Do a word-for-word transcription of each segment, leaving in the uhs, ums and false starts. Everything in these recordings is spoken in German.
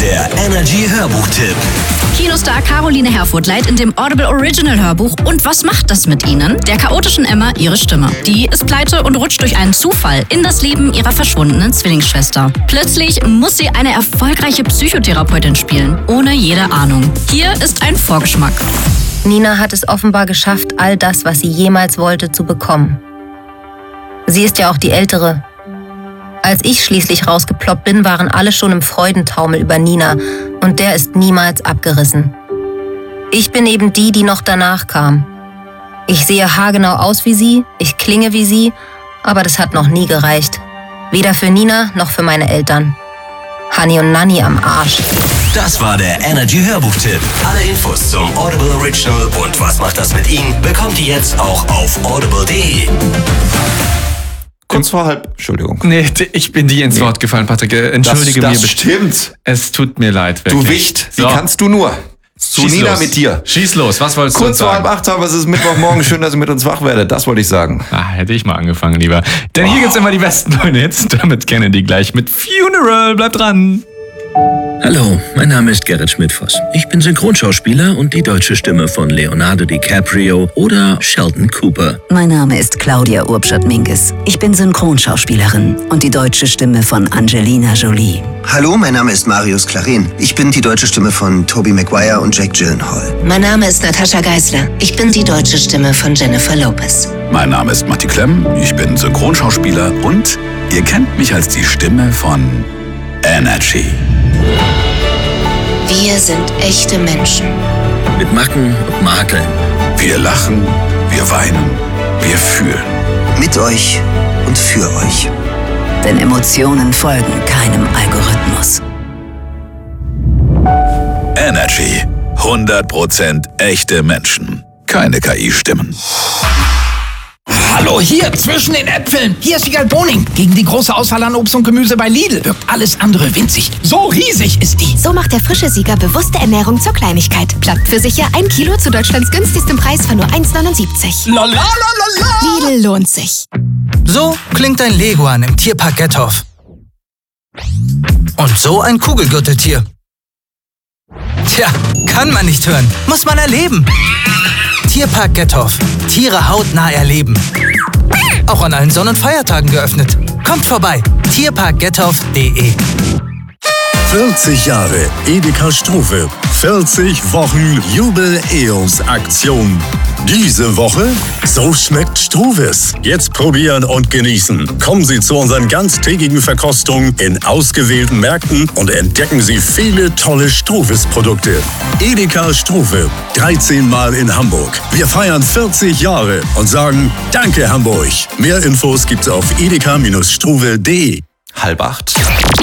Der Energy Hörbuchtipp. Kinostar Caroline Herfurth leiht in dem Audible Original Hörbuch Und was macht das mit Ihnen? Der chaotischen Emma ihre Stimme. Die ist pleite und rutscht durch einen Zufall in das Leben ihrer verschwundenen Zwillingsschwester. Plötzlich muss sie eine erfolgreiche Psychotherapeutin spielen, ohne jede Ahnung. Hier ist ein Vorgeschmack. Nina hat es offenbar geschafft, all das, was sie jemals wollte, zu bekommen. Sie ist ja auch die Ältere. Als ich schließlich rausgeploppt bin, waren alle schon im Freudentaumel über Nina und der ist niemals abgerissen. Ich bin eben die, die noch danach kam. Ich sehe haargenau aus wie sie, ich klinge wie sie, aber das hat noch nie gereicht. Weder für Nina noch für meine Eltern. Hani und Nanni am Arsch. Das war der Energy Hörbuchtipp. Alle Infos zum Audible Original und was macht das mit Ihnen bekommt ihr jetzt auch auf audible punkt de. Kurz vor halb, Entschuldigung. Nee, ich bin dir ins Wort gefallen, Patrick. Entschuldige das, mir. Das stimmt. Es tut mir leid, wirklich. Du Wicht, wie so. kannst du nur? Zu Schieß Nina los. mit dir. Schieß los, was wolltest du Kurz sagen? vor halb acht haben, es ist Mittwochmorgen. Schön, dass ihr mit uns wach werdet. Das wollte ich sagen. Ah, hätte ich mal angefangen, lieber. Denn hier gibt's immer die besten neuen Hits. Damit kennen die gleich mit Funeral. Bleibt dran. Hallo, mein Name ist Gerrit Schmidt-Voss. Ich bin Synchronschauspieler und die deutsche Stimme von Leonardo DiCaprio oder Sheldon Cooper. Mein Name ist Claudia Urbschat-Minges. Ich bin Synchronschauspielerin und die deutsche Stimme von Angelina Jolie. Hallo, mein Name ist Marius Clarin. Ich bin die deutsche Stimme von Tobey Maguire und Jake Gyllenhaal. Mein Name ist Natascha Geisler. Ich bin die deutsche Stimme von Jennifer Lopez. Mein Name ist Matti Klemm. Ich bin Synchronschauspieler und ihr kennt mich als die Stimme von Energy. Wir sind echte Menschen. Mit Macken und Makeln. Wir lachen, wir weinen, wir fühlen. Mit euch und für euch. Denn Emotionen folgen keinem Algorithmus. Energy. hundert Prozent echte Menschen. Keine K I-Stimmen. Hallo, hier, zwischen den Äpfeln. Hier ist Wiegald Boning. Gegen die große Auswahl an Obst und Gemüse bei Lidl wirkt alles andere winzig. So riesig ist die. So macht der frische Sieger bewusste Ernährung zur Kleinigkeit. Plattpfirsiche ein Kilo zu Deutschlands günstigstem Preis von nur eins neunundsiebzig. La la la la la. Lidl lohnt sich. So klingt ein Leguan im Tierpark Gethoff. Und so ein Kugelgürteltier. Tja, kann man nicht hören, muss man erleben. Tierpark Gethoff. Tiere hautnah erleben. Auch an allen Sonn- und Feiertagen geöffnet. Kommt vorbei. tierpark gethoff punkt de. vierzig Jahre Edeka Struve. vierzig Wochen Jubiläumsaktion. Diese Woche, so schmeckt Struves. Jetzt probieren und genießen. Kommen Sie zu unseren ganztägigen Verkostungen in ausgewählten Märkten und entdecken Sie viele tolle Struves-Produkte. Edeka Struve, dreizehn Mal in Hamburg. Wir feiern vierzig Jahre und sagen Danke Hamburg. Mehr Infos gibt's auf edeka Struve punkt de. Halb acht.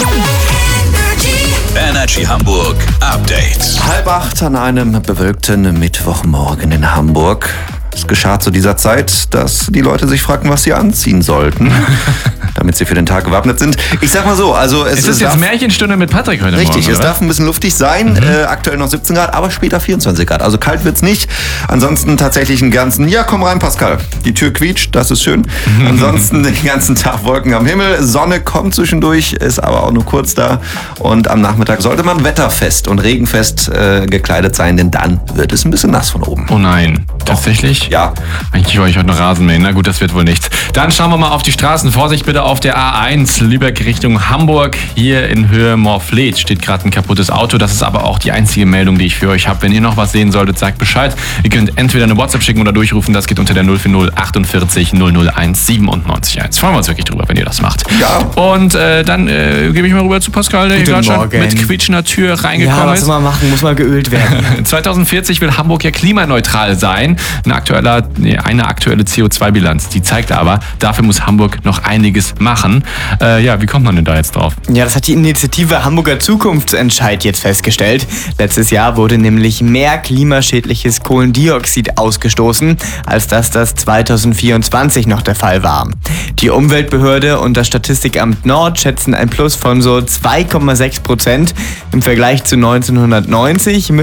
Energy Hamburg Update. Halb acht an einem bewölkten Mittwochmorgen in Hamburg. Es geschah zu dieser Zeit, dass die Leute sich fragten, was sie anziehen sollten, damit sie für den Tag gewappnet sind. Ich sag mal so, also es, es ist es jetzt darf, Märchenstunde mit Patrick heute richtig, Morgen. Richtig, es darf ein bisschen luftig sein. Mhm. Äh, aktuell noch siebzehn Grad, aber später vierundzwanzig Grad. Also kalt wird's nicht. Ansonsten tatsächlich einen ganzen, ja komm rein Pascal, die Tür quietscht, das ist schön. Ansonsten den ganzen Tag Wolken am Himmel, Sonne kommt zwischendurch, ist aber auch nur kurz da. Und am Nachmittag sollte man wetterfest und regenfest äh, gekleidet sein, denn dann wird es ein bisschen nass von oben. Oh nein, tatsächlich? Ja. Eigentlich wollte ich heute noch Rasen mähen. Na gut, das wird wohl nichts. Dann schauen wir mal auf die Straßen. Vorsicht bitte auf der A eins, Lübeck Richtung Hamburg. Hier in Höhe Morfleet steht gerade ein kaputtes Auto. Das ist aber auch die einzige Meldung, die ich für euch habe. Wenn ihr noch was sehen solltet, sagt Bescheid. Ihr könnt entweder eine WhatsApp schicken oder durchrufen. Das geht unter der null vier null achtundvierzig null null eins siebenundneunzig eins. Freuen wir uns wirklich drüber, wenn ihr das macht. Ja. Und äh, dann äh, gebe ich mal rüber zu Pascal, der hier gerade schon mit quietschender Tür reingekommen ja, ist. was soll man machen? Muss mal geölt werden. zweitausendvierzig will Hamburg ja klimaneutral sein. Ein aktueller, nee, eine aktuelle C O zwei Bilanz. Die zeigt aber, dafür muss Hamburg noch einiges machen. Äh, ja, wie kommt man denn da jetzt drauf? Ja, das hat die Initiative Hamburger Zukunftsentscheid jetzt festgestellt. Letztes Jahr wurde nämlich mehr klimaschädliches Kohlendioxid ausgestoßen, als dass das zweitausendvierundzwanzig noch der Fall war. Die Umweltbehörde und das Statistikamt Nord schätzen ein Plus von so zwei Komma sechs Prozent im Vergleich zu neunzehnhundertneunzig.